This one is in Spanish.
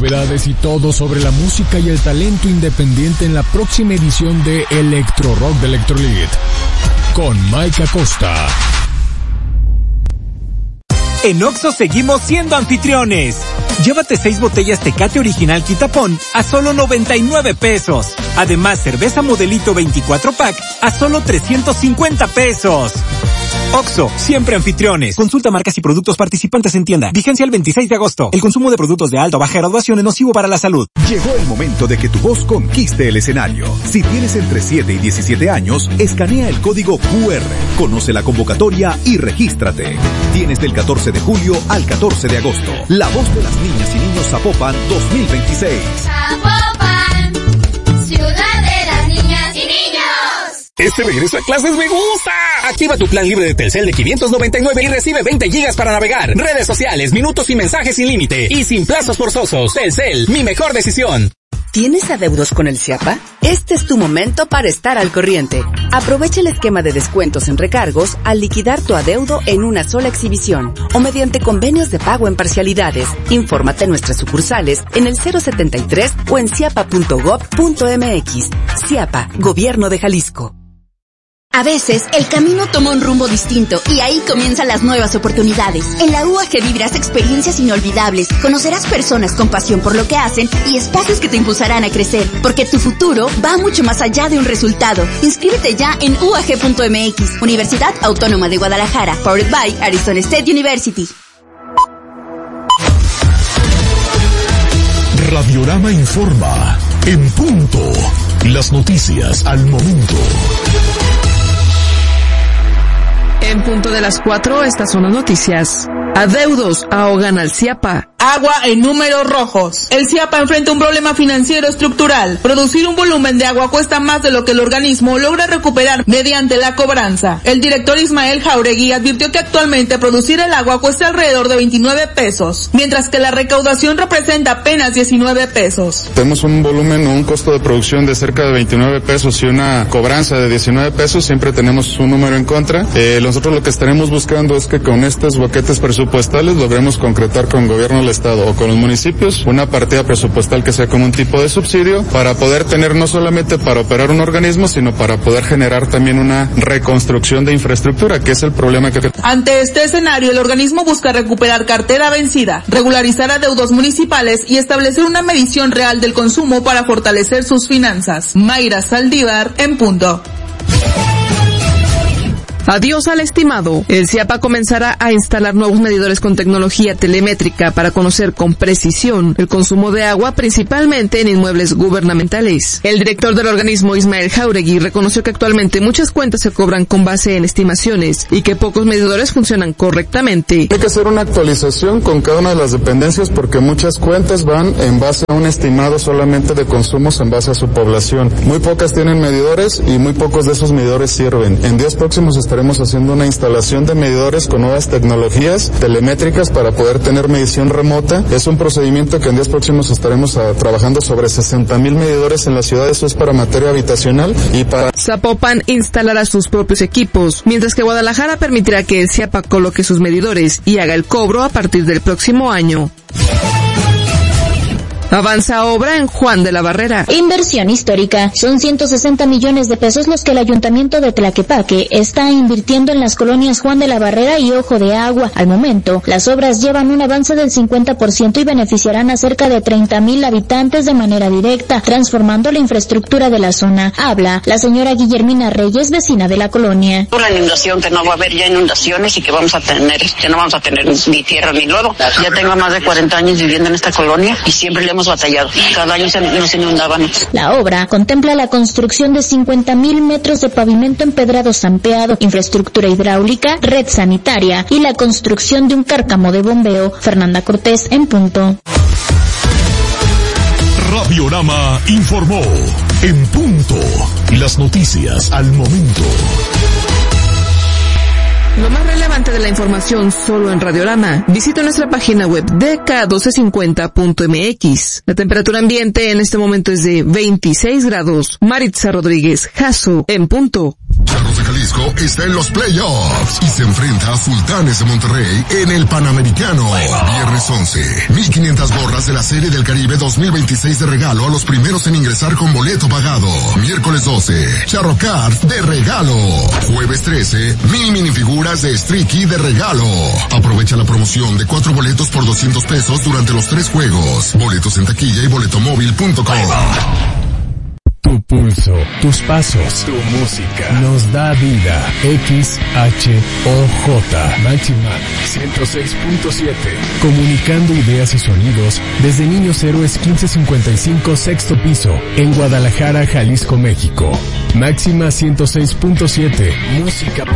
novedades y todo sobre la música y el talento independiente en la próxima edición de Electro Rock de Electrolit con Mike Acosta. En Oxxo seguimos siendo anfitriones. Llévate 6 botellas Tecate Original Quitapón a solo 99 pesos. Además, cerveza Modelito 24 pack a solo 350 pesos. Oxxo, siempre anfitriones. Consulta marcas y productos participantes en tienda. Vigencia el 26 de agosto. El consumo de productos de alta o baja graduación es nocivo para la salud. Llegó el momento de que tu voz conquiste el escenario. Si tienes entre 7 y 17 años, escanea el código QR, conoce la convocatoria y regístrate. Tienes del 14 de julio al 14 de agosto. La voz de las niñas y niños Zapopan 2026. Zapopan, ciudad de las niñas y niños. Este regreso a clases me gusta. Activa tu plan libre de Telcel de 599 y recibe 20 gigas para navegar, redes sociales, minutos y mensajes sin límite y sin plazos forzosos. Telcel, mi mejor decisión. ¿Tienes adeudos con el CIAPA? Este es tu momento para estar al corriente. Aprovecha el esquema de descuentos en recargos al liquidar tu adeudo en una sola exhibición o mediante convenios de pago en parcialidades. Infórmate en nuestras sucursales en el 073 o en ciapa.gov.mx. CIAPA, Gobierno de Jalisco. A veces, el camino toma un rumbo distinto y ahí comienzan las nuevas oportunidades. En la UAG vivirás experiencias inolvidables, conocerás personas con pasión por lo que hacen y espacios que te impulsarán a crecer, porque tu futuro va mucho más allá de un resultado. Inscríbete ya en uag.mx, Universidad Autónoma de Guadalajara, powered by Arizona State University. Radiorama informa, en punto, las noticias al momento. En punto de las 4, estas son las noticias. Adeudos ahogan al CIAPA. Agua en números rojos. El CIAPA enfrenta un problema financiero estructural. Producir un volumen de agua cuesta más de lo que el organismo logra recuperar mediante la cobranza. El director Ismael Jauregui advirtió que actualmente producir el agua cuesta alrededor de 29 pesos, mientras que la recaudación representa apenas 19 pesos. Tenemos un volumen o un costo de producción de cerca de 29 pesos y una cobranza de 19 pesos. Siempre tenemos un número en contra. Nosotros lo que estaremos buscando es que con estos boquetes presupuestales logremos concretar con el gobierno del Estado o con los municipios una partida presupuestal que sea como un tipo de subsidio para poder tener no solamente para operar un organismo, sino para poder generar también una reconstrucción de infraestructura, que es el problema que... Ante este escenario, el organismo busca recuperar cartera vencida, regularizar adeudos municipales y establecer una medición real del consumo para fortalecer sus finanzas. Mayra Saldívar, en punto. Adiós al estimado. El CIAPA comenzará a instalar nuevos medidores con tecnología telemétrica para conocer con precisión el consumo de agua, principalmente en inmuebles gubernamentales. El director del organismo, Ismael Jauregui, reconoció que actualmente muchas cuentas se cobran con base en estimaciones y que pocos medidores funcionan correctamente. Hay que hacer una actualización con cada una de las dependencias porque muchas cuentas van en base a un estimado solamente de consumos en base a su población. Muy pocas tienen medidores y muy pocos de esos medidores sirven. En días próximos estaremos haciendo una instalación de medidores con nuevas tecnologías telemétricas para poder tener medición remota. Es un procedimiento que en días próximos estaremos trabajando sobre 60,000 medidores en la ciudad. Eso es para materia habitacional y para... Zapopan instalará sus propios equipos, mientras que Guadalajara permitirá que el CIAPA coloque sus medidores y haga el cobro a partir del próximo año. Avanza obra en Juan de la Barrera. Inversión histórica. Son 160 millones de pesos los que el Ayuntamiento de Tlaquepaque está invirtiendo en las colonias Juan de la Barrera y Ojo de Agua. Al momento, las obras llevan un avance del 50% y beneficiarán a cerca de 30,000 habitantes de manera directa, transformando la infraestructura de la zona. Habla la señora Guillermina Reyes, vecina de la colonia. Por la inundación, que no va a haber ya inundaciones y que no vamos a tener ni tierra ni lodo. Ya tengo más de 40 años viviendo en esta colonia y siempre le hemos batallado. Cada año nos inundaban. La obra contempla la construcción de 50,000 metros de pavimento empedrado zampeado, infraestructura hidráulica, red sanitaria y la construcción de un cárcamo de bombeo. Fernanda Cortés, en punto. Radiorama informó, en punto, las noticias al momento. Lo más relevante de la información solo en Radiorama. Visita nuestra página web dk1250.mx. La temperatura ambiente en este momento es de 26 grados. Maritza Rodríguez, Jasso, en punto. Jalisco está en los playoffs y se enfrenta a Sultanes de Monterrey en el Panamericano. Viernes 11, 1,500 gorras de la Serie del Caribe 2026 de regalo a los primeros en ingresar con boleto pagado. Miércoles 12, Charro Cards de regalo. Jueves 13, 1,000 minifiguras de Streaky de regalo. Aprovecha la promoción de 4 boletos por 200 pesos durante los 3 juegos. Boletos en taquilla y boletomóvil.com. Tu pulso, tus pasos, tu música nos da vida. XHOJ Máxima 106.7. Comunicando ideas y sonidos desde Niños Héroes 1555 sexto piso en Guadalajara, Jalisco, México. Máxima 106.7. Música